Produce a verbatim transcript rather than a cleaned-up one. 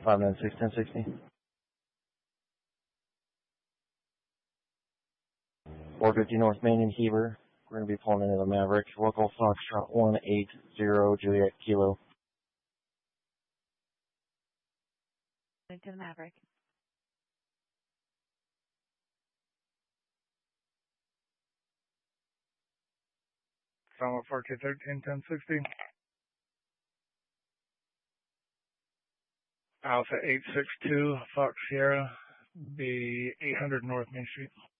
five nine six, ten sixty. four fifty North Main in Heber. We're going to be pulling into the Maverick. Local Foxtrot one eight zero Juliet Kilo. Into the Maverick. Sama four K thirteen, ten sixty. Alpha eight six two, Fox Sierra, be eight hundred North Main Street.